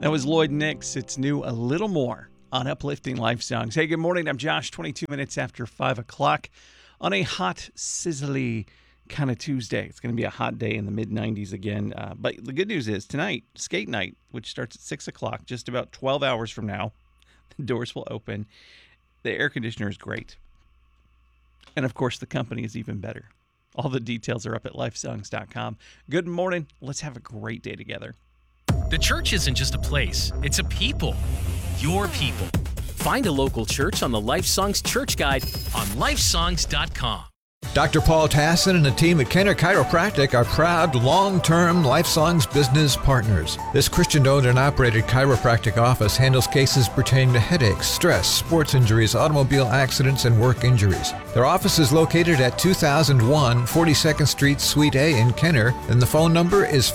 That was Lloyd Nix. It's new A Little More on Uplifting Life Songs. Hey, good morning. I'm Josh, 22 minutes after 5 o'clock on a hot, sizzly kind of Tuesday. It's going to be a hot day in the mid-90s again. But the good news is tonight, skate night, which starts at 6 o'clock, just about 12 hours from now, the doors will open. The air conditioner is great. And, of course, the company is even better. All the details are up at lifesongs.com. Good morning. Let's have a great day together. The church isn't just a place, it's a people. Your people. Find a local church on the Life Songs Church Guide on lifesongs.com. Dr. Paul Tassin and the team at Kenner Chiropractic are proud long-term LifeSongs business partners. This Christian-owned and operated chiropractic office handles cases pertaining to headaches, stress, sports injuries, automobile accidents, and work injuries. Their office is located at 2001 42nd Street, Suite A in Kenner, and the phone number is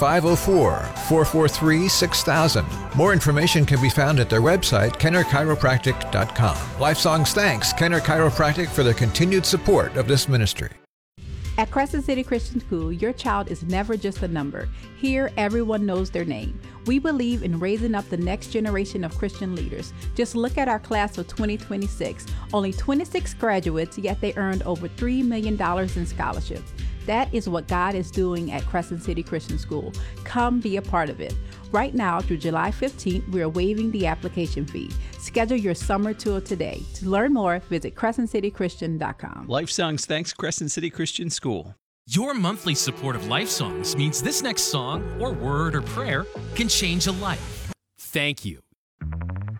504-443-6000. More information can be found at their website, kennerchiropractic.com. LifeSongs thanks Kenner Chiropractic for their continued support of this ministry. At Crescent City Christian School, your child is never just a number. Here, everyone knows their name. We believe in raising up the next generation of Christian leaders. Just look at our class of 2026. Only 26 graduates, yet they earned over $3 million in scholarships. That is what God is doing at Crescent City Christian School. Come be a part of it. Right now, through July 15th, we are waiving the application fee. Schedule your summer tour today. To learn more, visit crescentcitychristian.com. Life Songs thanks Crescent City Christian School. Your monthly support of Life Songs means this next song, or word, or prayer can change a life. Thank you.